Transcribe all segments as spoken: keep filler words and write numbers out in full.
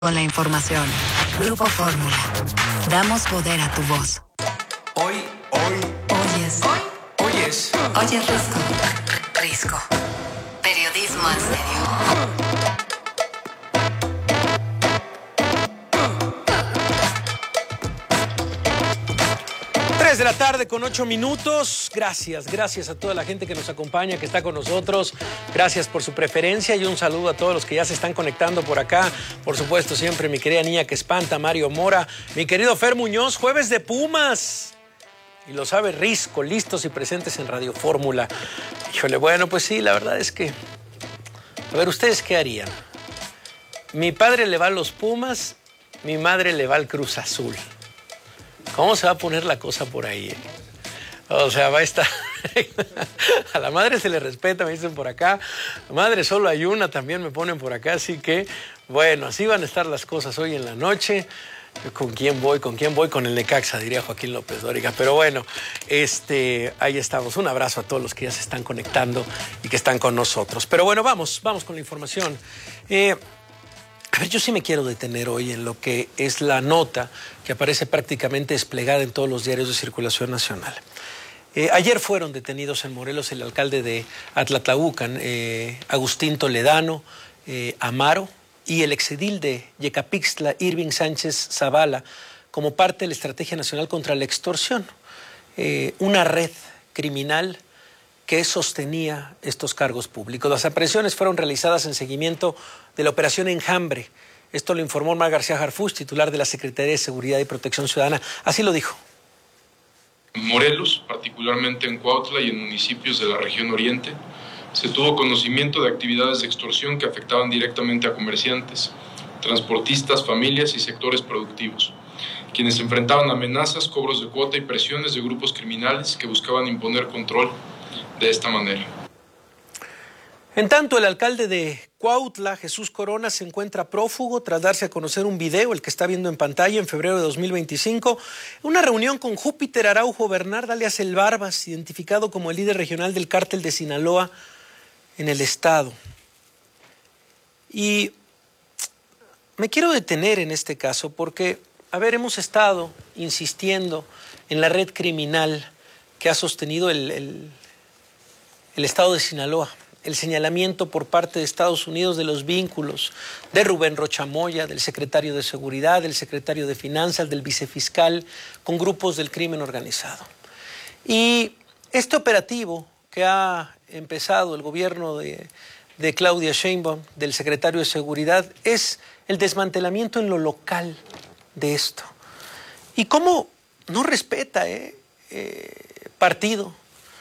Con la información. Grupo Fórmula. Damos poder a tu voz. Hoy, hoy, Oyes. hoy, oyes. Oyes Risco. Risco. Periodismo en serio. tres de la tarde con ocho minutos. Gracias, gracias a toda la gente que nos acompaña, que está con nosotros. Gracias por su preferencia y un saludo a todos los que ya se están conectando por acá. Por supuesto, siempre mi querida niña que espanta, Mario Mora. Mi querido Fer Muñoz, jueves de Pumas. Y lo sabe Risco, listos y presentes en Radio Fórmula. Híjole, bueno, pues sí, la verdad es que... A ver, ¿ustedes qué harían? Mi padre le va a los Pumas, mi madre le va al Cruz Azul. ¿Cómo se va a poner la cosa por ahí? Eh? O sea, va a estar... A la madre se le respeta, me dicen por acá. Madre solo hay una, también me ponen por acá. Así que, bueno, así van a estar las cosas hoy en la noche. ¿Con quién voy? ¿Con quién voy? Con el Necaxa, diría Joaquín López Dóriga. Pero bueno, este, ahí estamos. Un abrazo a todos los que ya se están conectando y que están con nosotros. Pero bueno, vamos, vamos con la información. Eh... A ver, yo sí me quiero detener hoy en lo que es la nota que aparece prácticamente desplegada en todos los diarios de circulación nacional. Eh, ayer fueron detenidos en Morelos el alcalde de Atlatlaucan, eh, Agustín Toledano eh, Amaro, y el exedil de Yecapixtla, Irving Sánchez Zavala, como parte de la Estrategia Nacional contra la Extorsión, eh, una red criminal que sostenía estos cargos públicos. Las aprehensiones fueron realizadas en seguimiento de la Operación Enjambre. Esto lo informó Omar García Harfuch, titular de la Secretaría de Seguridad y Protección Ciudadana. Así lo dijo. En Morelos, particularmente en Cuautla y en municipios de la región oriente, se tuvo conocimiento de actividades de extorsión que afectaban directamente a comerciantes, transportistas, familias y sectores productivos, quienes enfrentaban amenazas, cobros de cuota y presiones de grupos criminales que buscaban imponer control de esta manera. En tanto, el alcalde de Cuautla, Jesús Corona, se encuentra prófugo tras darse a conocer un video, el que está viendo en pantalla, en febrero de dos mil veinticinco, una reunión con Júpiter Araujo Bernard, alias El Barbas, identificado como el líder regional del cártel de Sinaloa en el estado. Y me quiero detener en este caso porque, a ver, hemos estado insistiendo en la red criminal que ha sostenido el... el el estado de Sinaloa, el señalamiento por parte de Estados Unidos de los vínculos de Rubén Rocha Moya, del secretario de Seguridad, del secretario de Finanzas, del vicefiscal, con grupos del crimen organizado. Y este operativo que ha empezado el gobierno de, de Claudia Sheinbaum, del secretario de Seguridad, es el desmantelamiento en lo local de esto. Y cómo no respeta eh, eh, partido.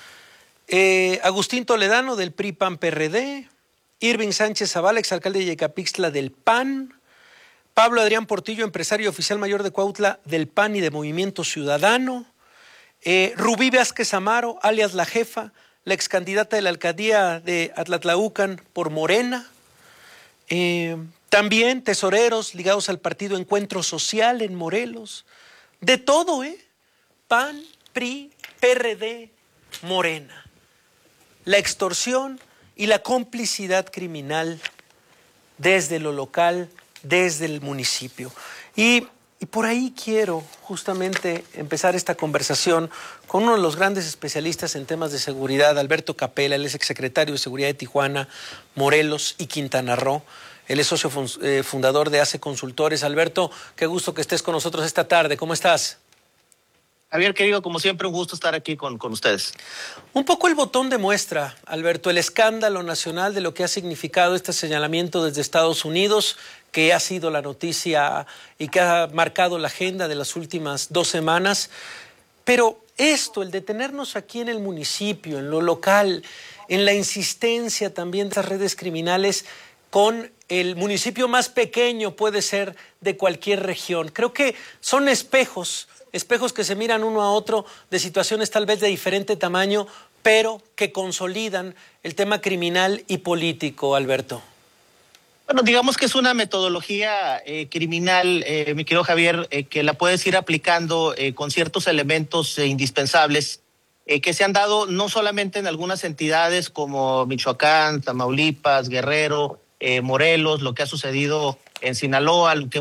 Eh, Agustín Toledano del P R I P A N P R D, Irving Sánchez Zavala, exalcalde de Yecapixtla del P A N, Pablo Adrián Portillo, empresario oficial mayor de Cuautla del P A N y de Movimiento Ciudadano, eh, Rubí Vázquez Amaro, alias La Jefa, la excandidata de la alcaldía de Atlatlaucan por Morena, eh, también tesoreros ligados al partido Encuentro Social en Morelos, de todo, ¿eh? P A N, P R I, P R D, Morena. La extorsión y la complicidad criminal desde lo local, desde el municipio. Y, y por ahí quiero justamente empezar esta conversación con uno de los grandes especialistas en temas de seguridad, Alberto Capella. Él es exsecretario de Seguridad de Tijuana, Morelos y Quintana Roo. Él es socio fundador de ACE Consultores. Alberto, qué gusto que estés con nosotros esta tarde. ¿Cómo estás? Javier, querido, como siempre, un gusto estar aquí con, con ustedes. Un poco el botón de muestra, Alberto, el escándalo nacional de lo que ha significado este señalamiento desde Estados Unidos, que ha sido la noticia y que ha marcado la agenda de las últimas dos semanas. Pero esto, el detenernos aquí en el municipio, en lo local, en la insistencia también de estas redes criminales con el municipio más pequeño, puede ser, de cualquier región. Creo que son espejos espejos que se miran uno a otro de situaciones tal vez de diferente tamaño, pero que consolidan el tema criminal y político, Alberto. Bueno, digamos que es una metodología eh, criminal, eh, mi querido Javier, eh, que la puedes ir aplicando eh, con ciertos elementos eh, indispensables eh, que se han dado no solamente en algunas entidades como Michoacán, Tamaulipas, Guerrero, eh, Morelos, lo que ha sucedido en Sinaloa, lo que